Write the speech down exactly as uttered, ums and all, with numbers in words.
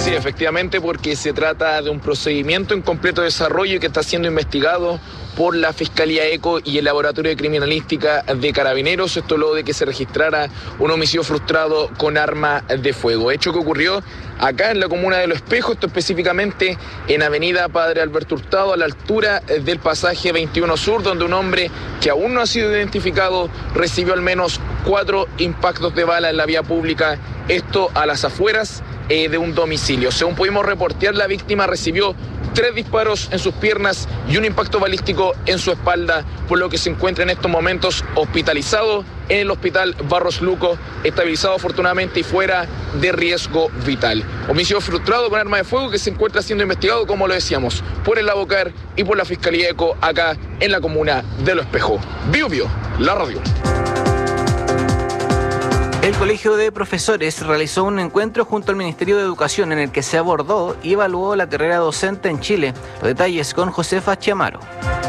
Sí, efectivamente, porque se trata de un procedimiento en completo desarrollo y que está siendo investigado por la Fiscalía ECO y el Laboratorio de Criminalística de Carabineros, esto luego de que se registrara un homicidio frustrado con arma de fuego. Hecho que ocurrió acá en la comuna de Los Espejos, esto específicamente en Avenida Padre Alberto Hurtado, a la altura del pasaje veintiuno Sur, donde un hombre que aún no ha sido identificado recibió al menos cuatro impactos de bala en la vía pública, esto a las afueras eh, de un domicilio. Según pudimos reportear, la víctima recibió tres disparos en sus piernas y un impacto balístico en su espalda, por lo que se encuentra en estos momentos hospitalizado en el hospital Barros Luco, estabilizado afortunadamente y fuera de riesgo vital. Homicidio frustrado con arma de fuego que se encuentra siendo investigado, como lo decíamos, por el Abocar y por la Fiscalía ECO acá en la comuna de Los Espejos. Bio Bio, la radio. El Colegio de Profesores realizó un encuentro junto al Ministerio de Educación en el que se abordó y evaluó la carrera docente en Chile. Los detalles con Josefa Chiamaro.